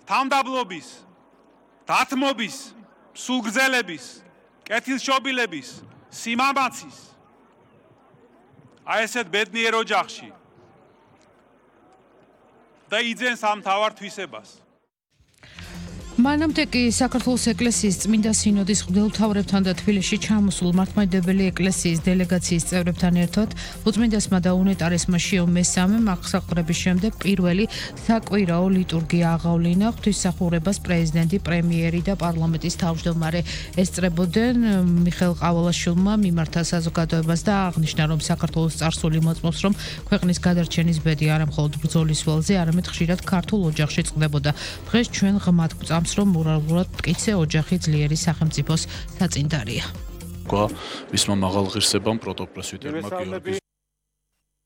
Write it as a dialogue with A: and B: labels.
A: თავმდაბლობის, დათმობის, სულგრძელების, კეთილშობილების, სიმამაცის აი ესეთ ბედნიერ ოჯახში და იძენს ამ მთავარ თვისებას.
B: მანამდე კი საქართველოს ეკლესიის წმინდა სინოდის მღვდელმთავრებთან და თბილისში ჩამოსულ მართლმადიდებელი ეკლესიის დელეგაციის წევრებთან ერთად უწმინდესმა და უნეტარესმა შიო მესამე აღსაყრების შემდეგ პირველი საკვირაო ლიტურგია აღავლინა ღვთისმსახურებას პრეზიდენტი, პრემიერი და პარლამენტის თავმჯდომარე ესწრებოდნენ. მიხეილ ყავალაშვილმა მიმართა საზოგადოებას და აღნიშნა, რომ საქართველოს წარსული მოწმობს, რომ ქვეყნის გადარჩენის ბედი არა მხოლოდ ბრძოლის ველზე, არამედ ხშირად ქართულ ოჯახში წყდებოდა. დღეს ჩვენ ღმად გვწამს, რომ მორალურად მტკიცე ოჯახი ძლიერი სახელმწიფოს საწინდარია.
C: მისმა მაღალ ღირსებამ პროტოპრესვიტერმა გიორგის